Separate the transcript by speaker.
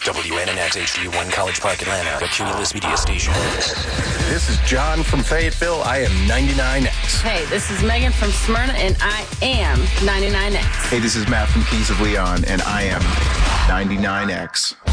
Speaker 1: WNNX HD1 College Park, Atlanta, a Cumulus Media station.
Speaker 2: This is John from Fayetteville. I am 99X.
Speaker 3: Hey, this is Megan from Smyrna, and I am 99X.
Speaker 4: Hey, this is Matt from Kings of Leon, and I am 99X.